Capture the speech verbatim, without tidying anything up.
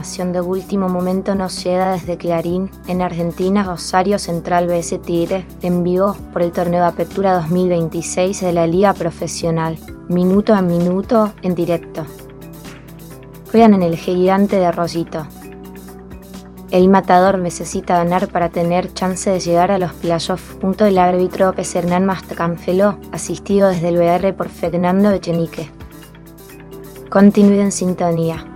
información de último momento nos llega desde Clarín. En Argentina, Rosario Central B S Tigre en vivo por el torneo de apertura dos mil veintiséis de la Liga Profesional. Minuto a minuto en directo. Juegan en el Gigante de Rollito. El Matador necesita ganar para tener chance de llegar a los playoffs. Punto el árbitro Pez Hernán Mastrangelo, asistido desde el V R por Fernando Echenique. Continuid en sintonía.